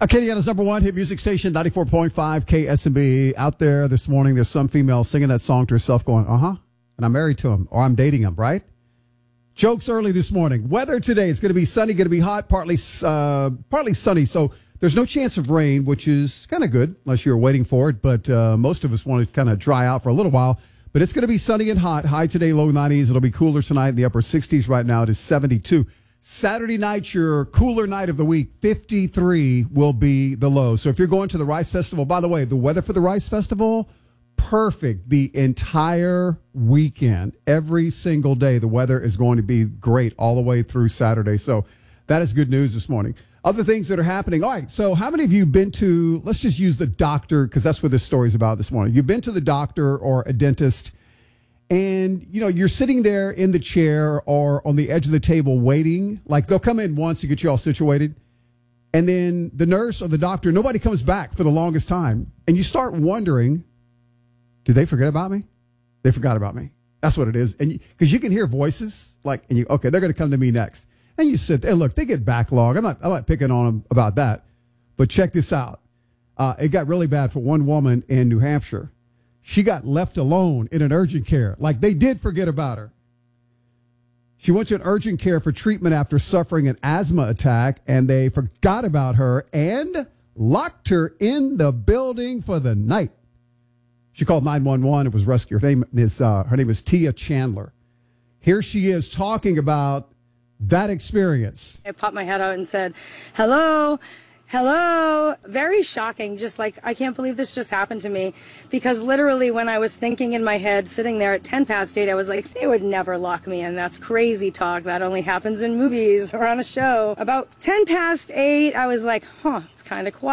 Acadiana's number one hit music station, 94.5 KSMB. Out there this morning, there's some female singing that song to herself going, and I'm married to him, or I'm dating him, right? Jokes early this morning. Weather today, it's going to be sunny, going to be hot, partly sunny. So there's no chance of rain, which is kind of good, unless you're waiting for it. But most of us want to kind of dry out for a little while. But it's going to be sunny and hot. High today, low 90s. It'll be cooler tonight in the upper 60s. Right now, it is 72. Saturday night, your cooler night of the week, 53 will be the low. So if you're going to the Rice Festival, by the way, the weather for the Rice Festival, perfect the entire weekend. Every single day, the weather is going to be great all the way through Saturday. So that is good news this morning. Other things that are happening. All right, so how many of you been to, let's just use the doctor, because that's what this story is about this morning. You've been to the doctor or a dentist, and, you're sitting there in the chair or on the edge of the table waiting. Like, they'll come in once to get you all situated. And then the nurse or the doctor, nobody comes back for the longest time. And you start wondering, did they forget about me? They forgot about me. That's what it is. And because you can hear voices, okay, they're going to come to me next. And you sit there, and look, they get backlog. I'm not picking on them about that. But check this out. It got really bad for one woman in New Hampshire. She got left alone in an urgent care. Like, they did forget about her. She went to an urgent care for treatment after suffering an asthma attack, and they forgot about her and locked her in the building for the night. She called 911 and was rescued. Her name is Tia Chandler. Here she is talking about that experience. I popped my head out and said, hello. Very shocking. Just like, I can't believe this just happened to me. Because literally when I was thinking in my head, sitting there at 10 past 8, I was like, they would never lock me in. That's crazy talk. That only happens in movies or on a show. About 10 past 8, I was like, it's kind of quiet.